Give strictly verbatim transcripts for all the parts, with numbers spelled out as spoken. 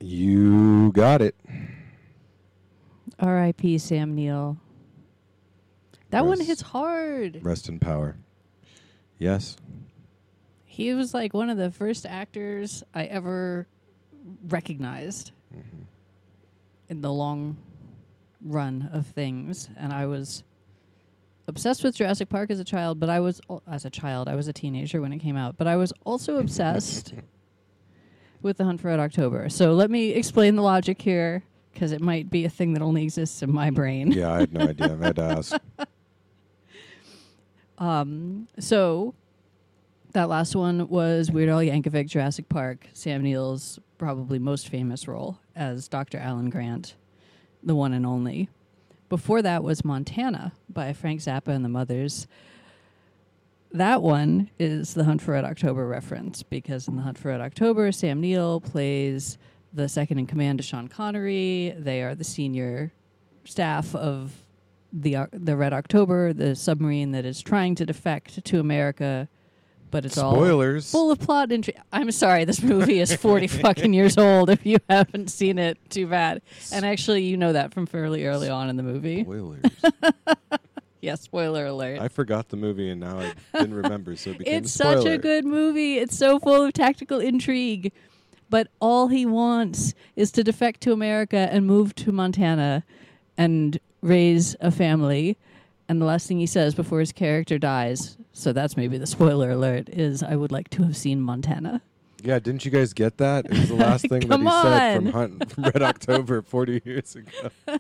You got it. R I P Sam Neill. That one Rest- hits hard. Rest in power. Yes. He was like one of the first actors I ever recognized Mm-hmm. in the long run of things. And I was obsessed with Jurassic Park as a child, but I was, al- as a child, I was a teenager when it came out, but I was also obsessed with The Hunt for Red October. So let me explain the logic here, because it might be a thing that only exists in my brain. Yeah, I had no idea. I had to ask. Um, so that last one was Weird Al Yankovic, Jurassic Park, Sam Neill's probably most famous role as Doctor Alan Grant, the one and only. Before that was Montana by Frank Zappa and the Mothers. That one is the Hunt for Red October reference, because in the Hunt for Red October, Sam Neill plays the second in command to Sean Connery. They are the senior staff of the uh, the Red October, the submarine that is trying to defect to America, but it's Spoilers. all full of plot intrigue. I'm sorry, this movie is forty fucking years old. If you haven't seen it, too bad. And actually, you know that from fairly early on in the movie. Spoilers. Yeah, spoiler alert. I forgot the movie and now I didn't remember, so it became It's a spoiler. such a good movie. It's so full of tactical intrigue. But all he wants is to defect to America and move to Montana and raise a family. And the last thing he says before his character dies, so that's maybe the spoiler alert, is, I would like to have seen Montana. Yeah, didn't you guys get that? It was the last thing that Come he said from on. Hunt from Red October forty years ago.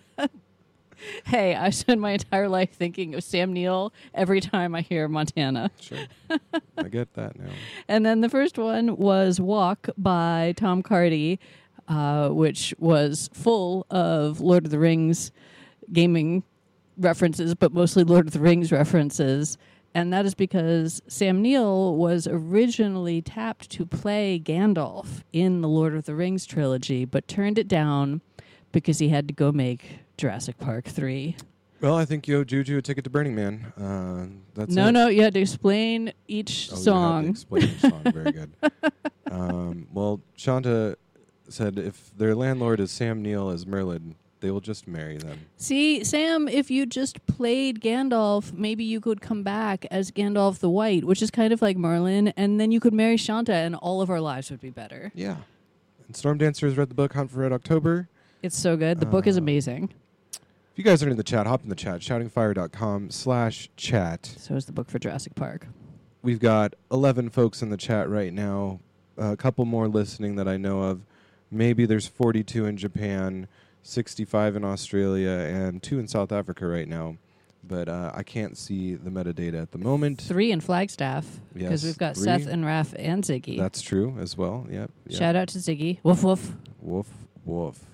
Hey, I spend my entire life thinking of Sam Neill every time I hear Montana. Sure. I get that now. And then the first one was Walk by Tom Cardy, uh, which was full of Lord of the Rings gaming references, but mostly Lord of the Rings references. And that is because Sam Neill was originally tapped to play Gandalf in the Lord of the Rings trilogy, but turned it down because he had to go make Jurassic Park three. Well, I think you owe Juju a ticket to Burning Man. Uh, that's no, it. no, you had to explain each Oh, you had to song. explain each song. Very good. Um, well, Shanta said if their landlord is Sam Neill as Merlin, they will just marry them. See, Sam, if you just played Gandalf, maybe you could come back as Gandalf the White, which is kind of like Merlin, and then you could marry Shanta and all of our lives would be better. Yeah. And Storm Dancer has read the book Hunt for Red October. It's so good. The book is Uh, amazing. If you guys are in the chat, hop in the chat, shoutingfire.com slash chat. So is the book for Jurassic Park. We've got eleven folks in the chat right now. A couple more listening that I know of. Maybe there's forty-two in Japan, sixty-five in Australia, and two in South Africa right now. But uh, I can't see the metadata at the moment. Three in Flagstaff, because Yes, we've got three. Seth and Raph and Ziggy. That's true as well. Yep. yep. Shout out to Ziggy. Woof, woof. Woof, woof.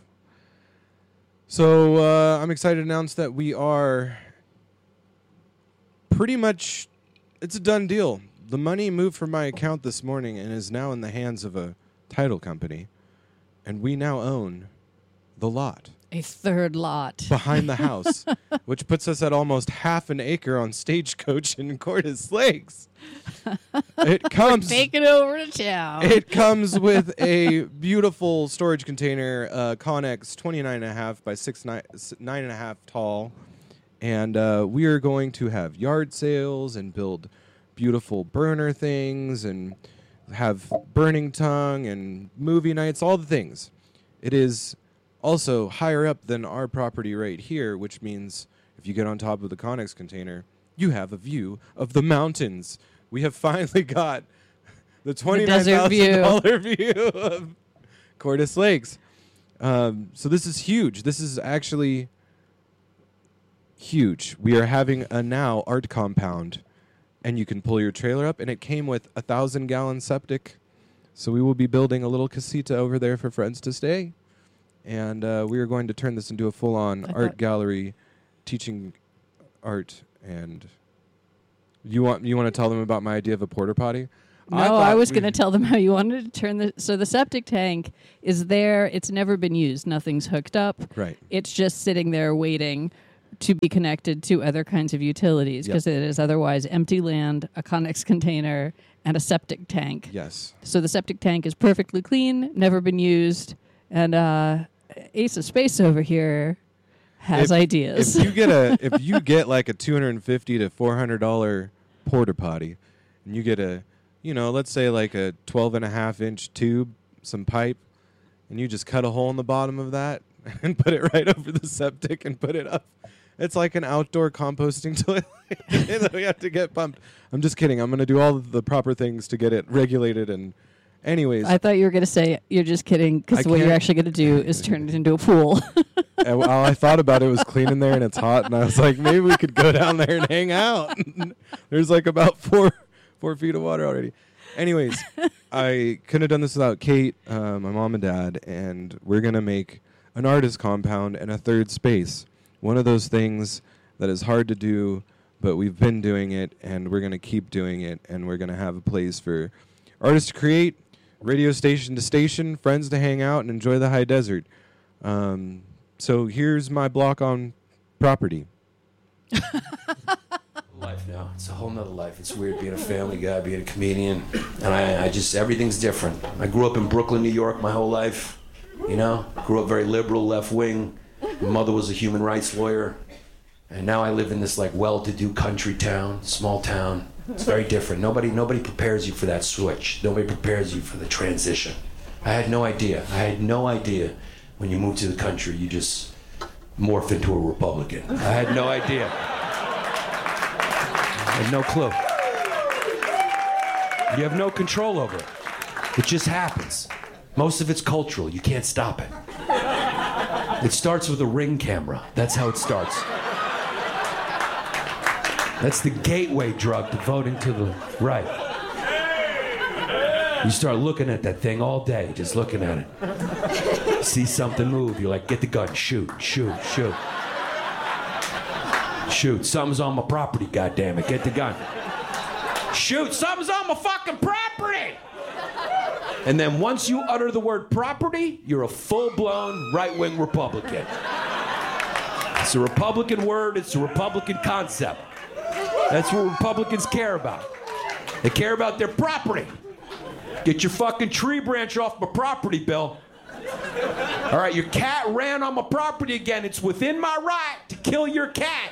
So uh, I'm excited to announce that we are pretty much, it's a done deal. The money moved from my account this morning and is now in the hands of a title company. And we now own the lot A third lot. behind the house, which puts us at almost half an acre on Stagecoach in Cordis Lakes. It comes... Take it over to town. It comes with a beautiful storage container, uh, Connex twenty-nine and a half by six nine, nine and a half tall. And uh, we are going to have yard sales and build beautiful burner things and have burning tongue and movie nights, all the things. It is also higher up than our property right here, which means if you get on top of the Connex container, you have a view of the mountains. We have finally got the twenty-nine thousand dollars view of Cordis Lakes. Um, so this is huge. This is actually huge. We are having a now art compound, and you can pull your trailer up, and it came with a thousand gallon septic. So we will be building a little casita over there for friends to stay. And uh, we are going to turn this into a full-on I art thought- gallery, teaching art. And you want you want to tell them about my idea of a porta potty? No, I, thought was we- going to tell them how you wanted to turn the... So the septic tank is there. It's never been used. Nothing's hooked up. Right. It's just sitting there waiting to be connected to other kinds of utilities, Yep. because it is otherwise empty land, a Connex container, and a septic tank. Yes. So the septic tank is perfectly clean, never been used, And uh, Ace of Space over here has if, ideas. If you get a, if you get like a two hundred fifty to four hundred dollar porta potty, and you get a, you know, let's say like a twelve and a half inch tube, some pipe, and you just cut a hole in the bottom of that and put it right over the septic and put it up. It's like an outdoor composting toilet that we have to get pumped. I'm just kidding. I'm going to do all of the proper things to get it regulated. And anyways. I thought you were going to say you're just kidding because what you're actually going to do is turn it into a pool. And all I thought about it was clean in there and it's hot. And I was like, maybe we could go down there and hang out. There's like about four four feet of water already. Anyways, I couldn't have done this without Kate, uh, my mom and dad. And we're going to make an artist compound and a third space. One of those things that is hard to do, but we've been doing it, and we're going to keep doing it, and we're going to have a place for artists to create, radio station to station, friends to hang out and enjoy the high desert. Um, so here's my block on property. Life now. It's a whole nother life. It's weird being a family guy, being a comedian, and I, I just, everything's different. I grew up in Brooklyn, New York my whole life, you know? Grew up very liberal, left wing. My mother was a human rights lawyer, and now I live in this like well-to-do country town, small town. It's very different. Nobody, nobody prepares you for that switch. Nobody prepares you for the transition. I had no idea. I had no idea when you move to the country, you just morph into a Republican. I had no idea. I had no clue. You have no control over it. It just happens. Most of it's cultural. You can't stop it. It starts with a Ring camera. That's how it starts. That's the gateway drug to voting to the right. You start looking at that thing all day, just looking at it. See something move, you're like, get the gun, shoot, shoot, shoot. Shoot, something's on my property, goddammit, get the gun. Shoot, something's on my fucking property! And then once you utter the word property, you're a full-blown right-wing Republican. It's a Republican word, it's a Republican concept. That's what Republicans care about. They care about their property. Get your fucking tree branch off my property, Bill. All right, your cat ran on my property again. It's within my right to kill your cat.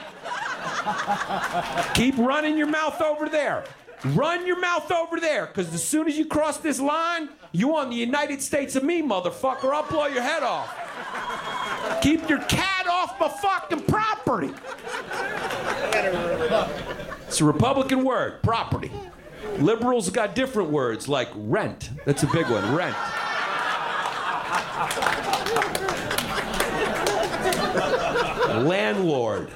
Keep running your mouth over there. Run your mouth over there, because as soon as you cross this line, you on the United States of me, motherfucker. I'll blow your head off. Keep your cat off my fucking property. It's a Republican word, property. Liberals got different words, like rent. That's a big one, rent. Landlord.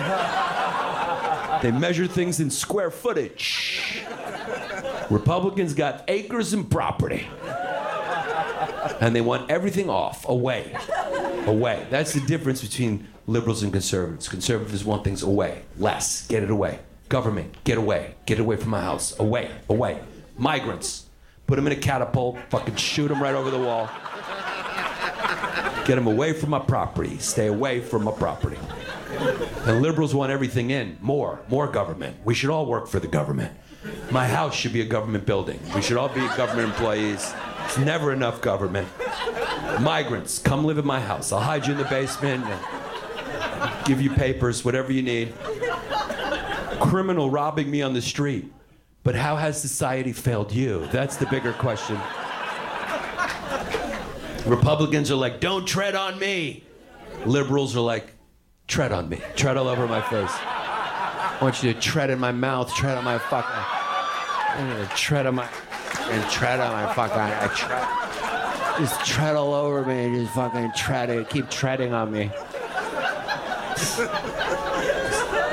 They measure things in square footage. Republicans got acres and property. And they want everything off, away. Away. That's the difference between liberals and conservatives. Conservatives want things away, less, get it away. Government, get away. Get away from my house. Away, away. Migrants, put them in a catapult, fucking shoot them right over the wall. Get them away from my property. Stay away from my property. And liberals want everything in. More, more government. We should all work for the government. My house should be a government building. We should all be government employees. It's never enough government. Migrants, come live in my house. I'll hide you in the basement and give you papers, whatever you need. Criminal robbing me on the street. But how has society failed you? That's the bigger question. Republicans are like, don't tread on me. Liberals are like, tread on me. Tread all over my face. I want you to tread in my mouth, tread on my fucking... I'm gonna tread on my... And tread on my fucking... I tread, just tread all over me and just fucking tread it. Keep treading on me.